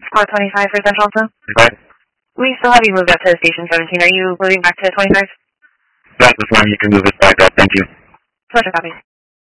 Squad 25 for Central also? Right. We still have you moved up to Station 17. Are you moving back to 25? That's the one. You can move it back up. Thank you. Pleasure, copy.